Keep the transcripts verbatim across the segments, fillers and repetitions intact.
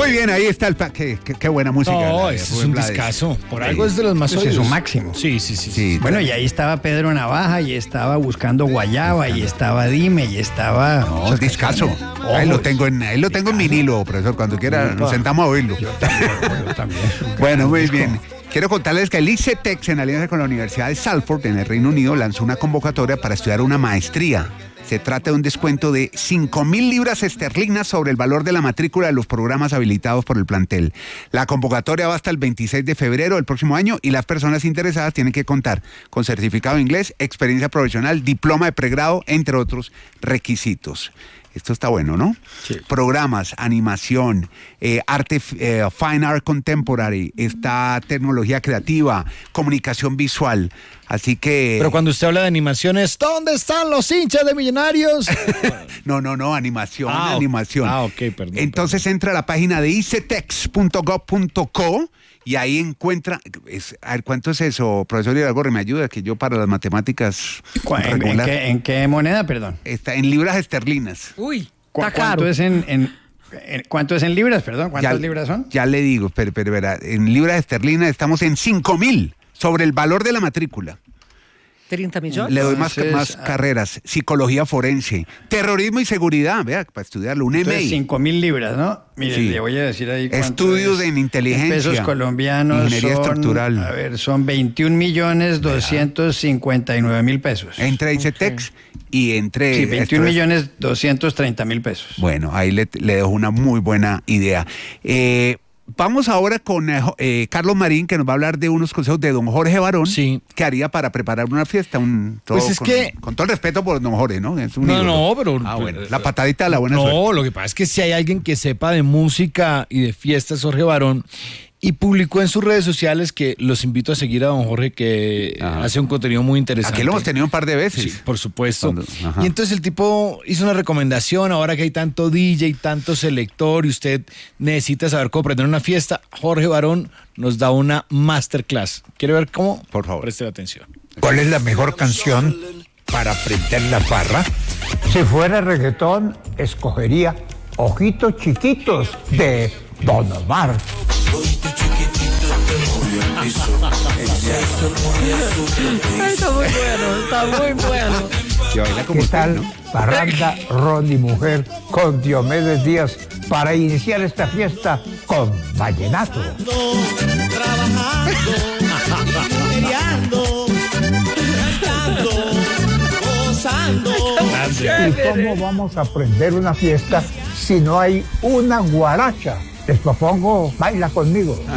Muy bien, ahí está el... Pa qué, qué, qué buena música. No, ese es un discazo. Por sí. algo es de los más oídos. Es su máximo. Sí, sí, sí. sí. Bueno, y ahí estaba Pedro Navaja, y estaba Buscando Guayaba, y estaba Dime, y estaba... No, discazo. Oh, ahí lo tengo en, ahí lo tengo en vinilo, profesor. Cuando quiera nos sentamos a oírlo. Yo también. Yo también. Bueno, muy bien. Quiero contarles que el ICETEX, en alianza con la Universidad de Salford, en el Reino Unido, lanzó una convocatoria para estudiar una maestría. Se trata de un descuento de cinco mil libras esterlinas sobre el valor de la matrícula de los programas habilitados por el plantel. La convocatoria va hasta el veintiséis de febrero del próximo año y las personas interesadas tienen que contar con certificado de inglés, experiencia profesional, diploma de pregrado, entre otros requisitos. Esto está bueno, ¿no? Sí. Programas, animación, eh, arte, eh, fine art contemporary, está tecnología creativa, comunicación visual. Así que... Pero cuando usted habla de animaciones, ¿dónde están los hinchas de Millonarios? no, no, no, animación, ah, animación. Ah, ok, perdón. Entonces perdón. entra a la página de icetex punto gov punto co y ahí encuentra... Es, a ver, ¿cuánto es eso? Profesor Iragorri, me ayuda, que yo para las matemáticas... ¿En, ¿en, qué, ¿En qué moneda, perdón? Está en libras esterlinas. Uy, ¿Cu está ¿Cuánto caro. es en, en, en, ¿Cuánto es en libras, perdón? ¿Cuántas ya, libras son? Ya le digo, pero, pero verá, en libras esterlinas estamos en cinco mil sobre el valor de la matrícula. treinta millones. Le doy más, Entonces, más ah, carreras, psicología forense, terrorismo y seguridad, vea, para estudiarlo, un M I. cinco mil libras, ¿no? Mire, Sí. le voy a decir ahí cuánto Estudios es. en inteligencia. En pesos colombianos Ingeniería son, estructural. A ver, son veintiún millones doscientos cincuenta y nueve mil pesos. Entre ICETEX okay. y entre... Sí, veintiún millones doscientos treinta mil pesos. Bueno, ahí le, le dejo una muy buena idea. Eh... Vamos ahora con eh, Carlos Marín, que nos va a hablar de unos consejos de don Jorge Barón, sí. que haría para preparar una fiesta. Un, todo pues es con, que... con todo el respeto por don Jorge, ¿no? Es un no, ídolo. no, pero... Ah, bueno, la patadita de la buena no, suerte. No, lo que pasa es que si hay alguien que sepa de música y de fiestas, Jorge Barón, y publicó en sus redes sociales que los invito a seguir a don Jorge, que Ajá. hace un contenido muy interesante. Aquí lo hemos tenido un par de veces. Sí, por supuesto. Cuando, y entonces el tipo hizo una recomendación, ahora que hay tanto D J, tanto selector, y usted necesita saber cómo aprender una fiesta, Jorge Barón nos da una masterclass. ¿Quiere ver cómo? Por favor. Preste atención. ¿Cuál es la mejor canción para aprender la farra? Si fuera reggaetón, escogería Ojitos Chiquitos de Don Omar. Ay, está muy bueno, está muy bueno. ¿Qué tal, ¿no? Parranda, ron y mujer con Diomedes Díaz para iniciar esta fiesta con vallenato? Trabajando, peleando, cantando, gozando. ¿Y cómo vamos a aprender una fiesta si no hay una guaracha? Les propongo, baila conmigo. Ajá.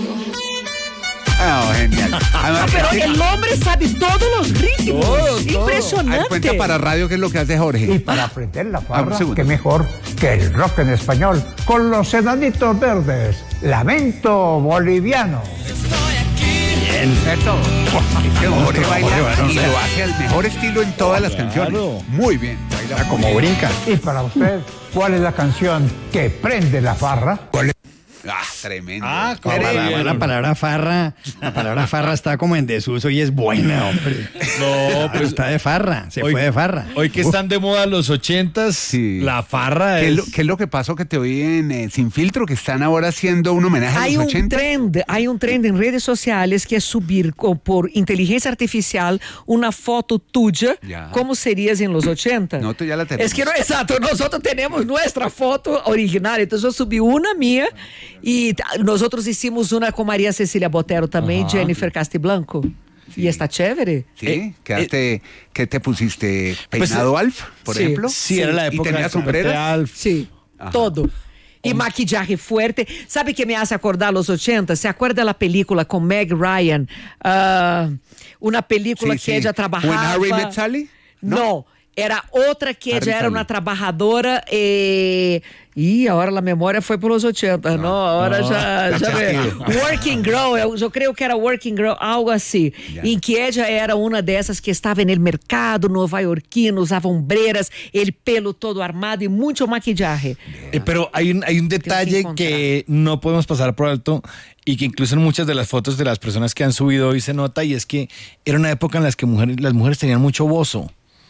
Oh, genial. Además, pero el, el hombre sabe todos los ritmos. Todo, impresionante. Hay cuenta para radio qué es lo que hace Jorge. Y para aprender la farra, qué mejor que el rock en español con los Enanitos Verdes. Lamento boliviano. Estoy aquí. Bien, ¿cierto? Que Jorge baila y lo hace al mejor estilo en todas las canciones. Muy bien. Baila como brinca. Y para usted, ¿cuál es la canción que prende la farra? ¿Cuál es? Ah, tremendo. Ah, como la, la palabra farra, la palabra farra está como en desuso y es buena, hombre. No, pues está de farra, se hoy, fue de farra. Hoy que están de moda los ochentas, sí. La farra ¿Qué es... es lo, ¿Qué es lo que pasó que te oí en eh, Sin Filtro, que están ahora haciendo un homenaje hay a los un ochenta? Trend, hay un trend en redes sociales que es subir por inteligencia artificial una foto tuya, ya. Como serías en los ochenta. No, tú ya la tenemos. Es que no, exacto, nosotros tenemos nuestra foto original, entonces yo subí una mía y nosotros hicimos una con María Cecilia Botero también, ajá. Jennifer Castiblanco. Sí. Y está chévere. Sí, eh, quedaste, eh, ¿qué te pusiste? ¿Peinado pues, Alf, por sí, ejemplo? Sí, era la época. ¿Y tenía sombreras? Alf. Sí, ajá. Todo. Y maquillaje fuerte. ¿Sabe qué me hace acordar los ochenta? ¿Se acuerda la película con Meg Ryan? Uh, una película sí, que sí. ella trabajaba... ¿When Harry Met Sally? No. no. Era otra que ella era una trabajadora eh, y ahora la memoria fue por los ochenta, ¿no? no ahora no, ya, ya ve. Working Girl, yo, yo creo que era Working Girl, algo así. Yeah. En que ella era una de esas que estaba en el mercado novaiorquino, usaba hombreras, el pelo todo armado y mucho maquillaje. Yeah. Eh, pero hay un, hay un detalle que, que no podemos pasar por alto y que incluso en muchas de las fotos de las personas que han subido hoy se nota, y es que era una época en la que mujeres, las mujeres tenían mucho bozo.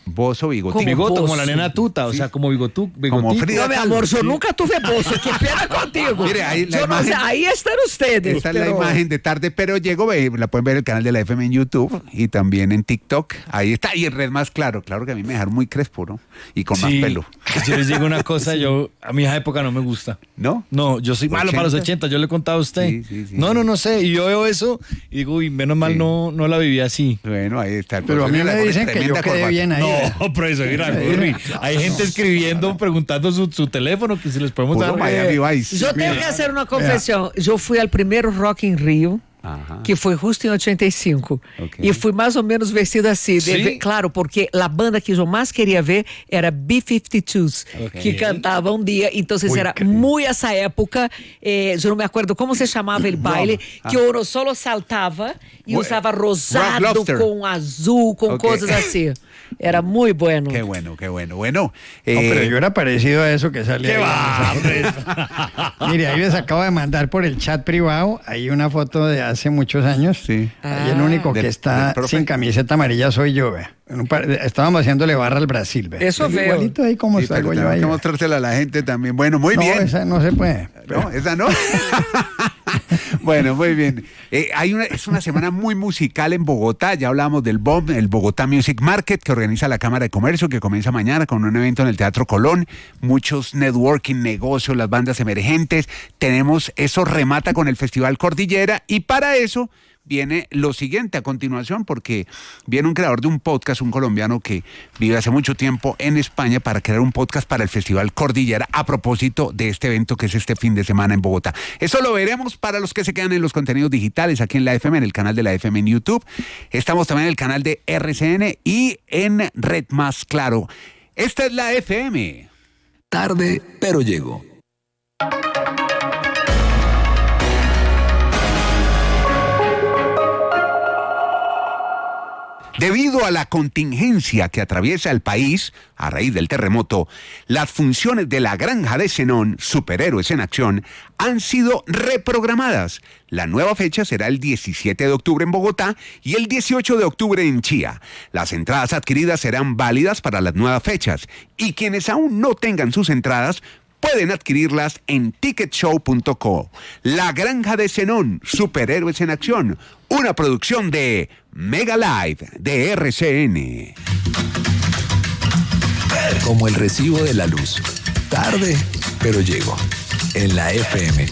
Bozo, bigotín. Como Bigoto, como bozo. la nena tuta, o sea, como bigotú, Como bigotico. Frida No, mi Kahlo, amor, yo sí. nunca tuve bolso. Qué pena contigo. Mire, ahí la Yo no sé, imagen- ahí están ustedes. Esta es la pero- imagen de tarde, pero llego, ve, la pueden ver en el canal de la F M en YouTube y también en TikTok. Ahí está, y en red más claro. Claro que a mí me dejaron muy crespo, ¿no? Y con más Sí, pelo. yo les digo una cosa, yo a mi época no me gusta. ¿No? No, yo soy malo para los ¿ochenta? ochenta, yo le he contado a usted. Sí, sí, sí. no, no, no sé, y yo veo eso y digo, uy, menos mal Sí. no, no la viví así. Bueno, ahí está. el Pero a profesor mí de la me Gorri, dicen que yo tremenda quedé corbata. bien ahí. No, profesor Iragorri, hay gente escribiendo, preguntando su, su teléfono, que si les podemos Puro dar... Miami eh, Vice. Yo tengo que hacer una confesión. Yo fui al primeiro Rock in Rio, Ajá. que foi justo em oitenta e cinco. Ok. E fui mais ou menos vestida assim. de- Sim? claro, porque a banda que eu mais queria ver era B cinquenta e dois, que cantava um dia. Então, era muito essa época. Eh, eu não me acordo como se chamava o baile, que o Ouro Solo saltava e Rock usava rosado Lobster. com azul, com Ok. coisas assim. Era muito bueno. Qué bueno, qué bueno. Bueno, No, eh, pero yo era parecido a eso que sale ¿Qué ahí. va, hombre? Mire, ahí les acabo de mandar por el chat privado, hay una foto de hace muchos años. Sí. Ahí el único Del- que está del profe. sin camiseta amarilla soy yo, vea. En un par- estábamos haciéndole barra al Brasil, vea. Eso Estoy veo. Igualito ahí como sí, pero salgo yo tenemos ahí. que vea. mostrársela a la gente también. Bueno, muy No, bien. esa no se puede. No, esa no. Bueno, muy bien. Eh, hay una, es una semana muy musical en Bogotá. Ya hablamos del B O M, el Bogotá Music Market, que organiza la Cámara de Comercio, que comienza mañana con un evento en el Teatro Colón. Muchos networking, negocios, las bandas emergentes. Tenemos, eso remata con el Festival Cordillera. Y para eso viene lo siguiente a continuación, porque viene un creador de un podcast, un colombiano que vive hace mucho tiempo en España, para crear un podcast para el Festival Cordillera a propósito de este evento que es este fin de semana en Bogotá. Eso lo veremos para los que se quedan en los contenidos digitales aquí en la F M, en el canal de la F M en YouTube. Estamos también en el canal de R C N y en Red Más Claro. Esta es la F M. Tarde, pero llego. Debido a la contingencia que atraviesa el país a raíz del terremoto, las funciones de la Granja de Zenón, Superhéroes en Acción, han sido reprogramadas. La nueva fecha será el diecisiete de octubre en Bogotá y el dieciocho de octubre en Chía. Las entradas adquiridas serán válidas para las nuevas fechas y quienes aún no tengan sus entradas pueden adquirirlas en ticket show punto co. La Granja de Zenón, Superhéroes en Acción, una producción de Mega Live de R C N. Como el recibo de la luz. Tarde, pero llego. En la F M.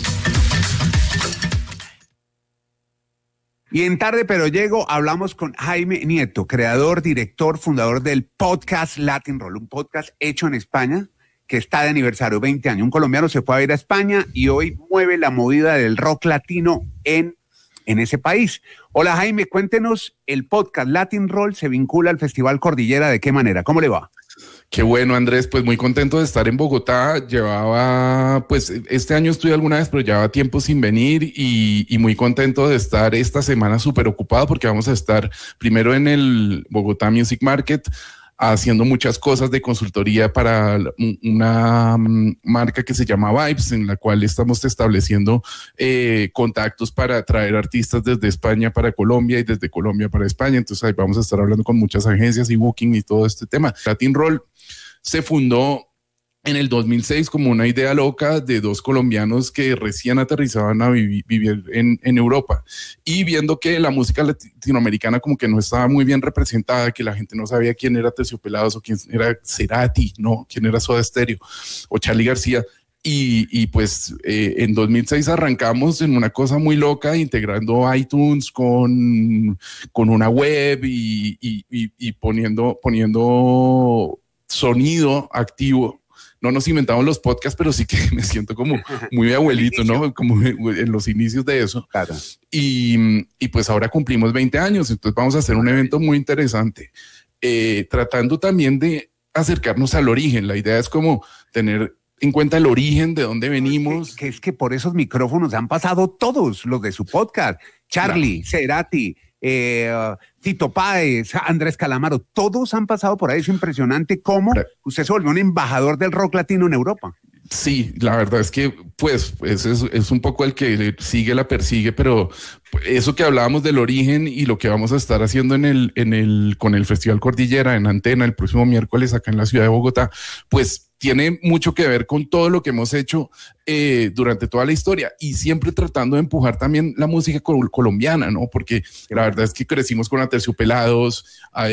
Y en Tarde Pero Llego hablamos con Jaime Nieto, creador, director, fundador del podcast Latin Roll, un podcast hecho en España que está de aniversario, veinte años. Un colombiano se fue a ir a España y hoy mueve la movida del rock latino en, en ese país. Hola Jaime, cuéntenos, el podcast Latin Roll se vincula al Festival Cordillera, ¿de qué manera? ¿Cómo le va? Qué bueno, Andrés, pues muy contento de estar en Bogotá. Llevaba, pues este año estuve alguna vez, pero llevaba tiempo sin venir y, y muy contento de estar esta semana súper ocupado porque vamos a estar primero en el Bogotá Music Market, haciendo muchas cosas de consultoría para una marca que se llama Vibes, en la cual estamos estableciendo eh, contactos para traer artistas desde España para Colombia y desde Colombia para España. Entonces ahí vamos a estar hablando con muchas agencias y booking y todo este tema. Latin Roll se fundó en el dos mil seis como una idea loca de dos colombianos que recién aterrizaban a vivi- vivir en, en Europa y viendo que la música latinoamericana como que no estaba muy bien representada, que la gente no sabía quién era Terciopelados o quién era Cerati, no, quién era Soda Stereo o Charly García. Y, y pues eh, en dos mil seis arrancamos en una cosa muy loca, integrando iTunes con, con una web y, y, y, y poniendo, poniendo sonido activo. No nos inventamos los podcasts, pero sí que me siento como muy abuelito, ¿no? Como en los inicios de eso. Claro. Y, y pues ahora cumplimos veinte años, entonces vamos a hacer un evento muy interesante, eh, tratando también de acercarnos al origen. La idea es como tener en cuenta el origen de dónde venimos. Que, que es que por esos micrófonos han pasado todos los de su podcast. Charly, claro. Cerati, eh, Tito Páez, Andrés Calamaro, todos han pasado por ahí. Es impresionante cómo usted se volvió un embajador del rock latino en Europa. Sí, la verdad es que pues es, es, es un poco el que sigue la persigue, pero eso que hablábamos del origen y lo que vamos a estar haciendo en el, en el, con el Festival Cordillera en Antena el próximo miércoles acá en la ciudad de Bogotá, pues tiene mucho que ver con todo lo que hemos hecho eh, durante toda la historia y siempre tratando de empujar también la música col- colombiana, ¿no? Porque la verdad es que crecimos con Aterciopelados,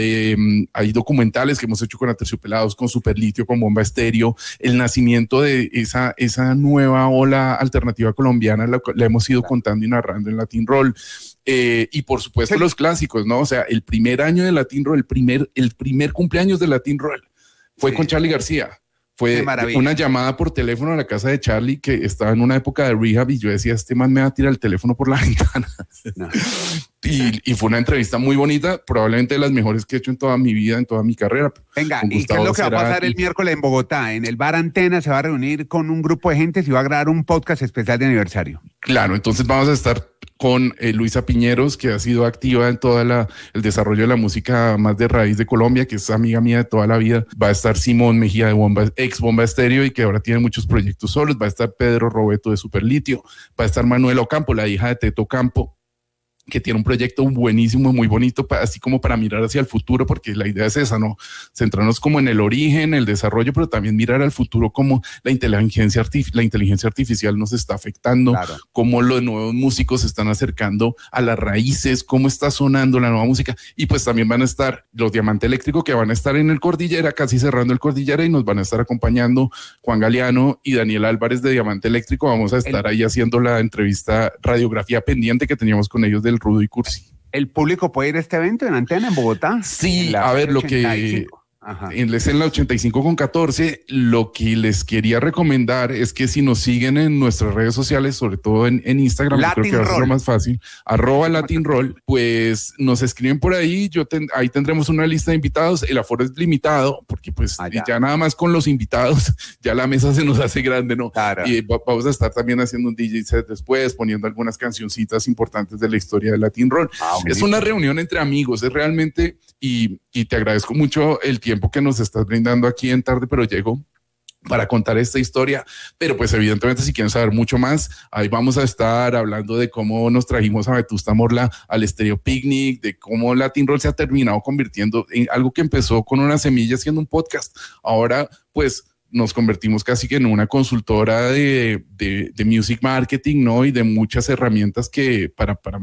hay, hay documentales que hemos hecho con Aterciopelados, con Superlitio, con Bomba Estéreo, el nacimiento de esa, esa nueva ola alternativa colombiana la, la hemos ido contando y narrando en Latin Roll. Eh, y por supuesto sí. Los clásicos, ¿no? O sea, el primer año de Latin Roll, el primer, el primer cumpleaños de Latin Roll fue sí. con Charly García. Fue una llamada por teléfono a la casa de Charly, que estaba en una época de rehab, y yo decía, este man me va a tirar el teléfono por la ventana. No. y, y fue una entrevista muy bonita, probablemente de las mejores que he hecho en toda mi vida, en toda mi carrera. Venga, ¿y qué es lo que va a pasar el miércoles en Bogotá? En el bar Antena se va a reunir con un grupo de gente y va a grabar un podcast especial de aniversario. Claro, entonces vamos a estar con eh, Luisa Piñeros, que ha sido activa en todo el desarrollo de la música más de raíz de Colombia, que es amiga mía de toda la vida. Va a estar Simón Mejía de Bomba, ex Bomba Estéreo, y que ahora tiene muchos proyectos solos. Va a estar Pedro Robeto de Superlitio. Va a estar Manuela Ocampo, la hija de Teto Campo, que tiene un proyecto buenísimo, muy bonito, para, así como para mirar hacia el futuro, porque la idea es esa, ¿no? Centrarnos como en el origen, el desarrollo, pero también mirar al futuro, cómo la inteligencia, artif- la inteligencia artificial nos está afectando, claro. Cómo los nuevos músicos se están acercando a las raíces, cómo está sonando la nueva música, y pues también van a estar los Diamante Eléctrico, que van a estar en el Cordillera, casi cerrando el Cordillera, y nos van a estar acompañando Juan Galeano y Daniel Álvarez de Diamante Eléctrico. Vamos a estar el... ahí haciendo la entrevista, radiografía pendiente que teníamos con ellos del Rudo y Cursi. ¿El público puede ir a este evento en Antena, en Bogotá? Sí, a ver, lo que... Ajá. En, en la ochenta y cinco con catorce, lo que les quería recomendar es que si nos siguen en nuestras redes sociales, sobre todo en, en Instagram, creo que va a ser lo más fácil, arroba Latin Roll, pues nos escriben por ahí, yo ten, ahí tendremos una lista de invitados, el aforo es limitado, porque pues Allá. ya nada más con los invitados, ya la mesa se nos hace grande, ¿no? Claro. Y va, vamos a estar también haciendo un D J set después, poniendo algunas cancioncitas importantes de la historia de Latin Roll. Ah, es una reunión entre amigos, es realmente, y, y te agradezco mucho el tiempo que nos estás brindando aquí en Tarde Pero Llego para contar esta historia, pero pues evidentemente si quieren saber mucho más, ahí vamos a estar hablando de cómo nos trajimos a Vetusta Morla al Estéreo Picnic, de cómo Latin Roll se ha terminado convirtiendo en algo que empezó con una semilla siendo un podcast, ahora pues nos convertimos casi que en una consultora de, de, de music marketing, ¿no? Y de muchas herramientas que para, para